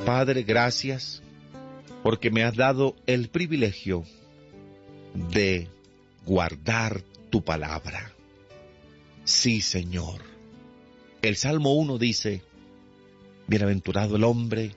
Padre, gracias porque me has dado el privilegio de guardar tu palabra. Sí, Señor. El Salmo 1 dice, bienaventurado el hombre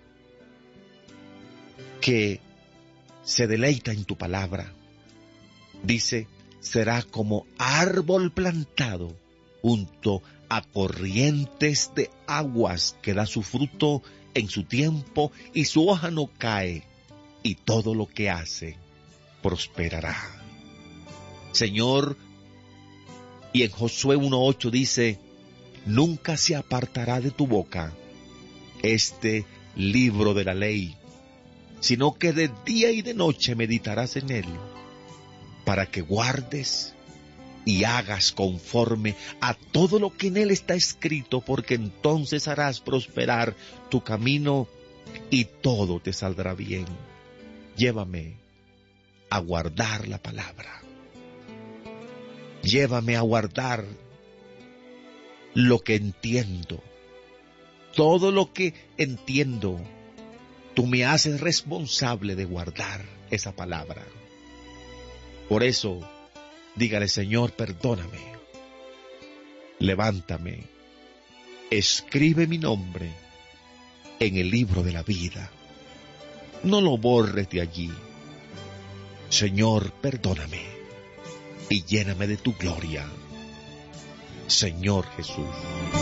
que se deleita en tu palabra. Dice, será como árbol plantado junto a corrientes de aguas que da su fruto en su tiempo y su hoja no cae y todo lo que hace prosperará. Señor, y en Josué 1:8 dice, nunca se apartará de tu boca este libro de la ley, sino que de día y de noche meditarás en él, para que guardes y hagas conforme a todo lo que en él está escrito, porque entonces harás prosperar tu camino y todo te saldrá bien. Llévame a guardar la palabra. Llévame a guardar lo que entiendo. Todo lo que entiendo, tú me haces responsable de guardar esa palabra. Por eso, dígale, Señor, perdóname. Levántame. Escribe mi nombre en el libro de la vida. No lo borres de allí. Señor, perdóname y lléname de tu gloria. Señor Jesús.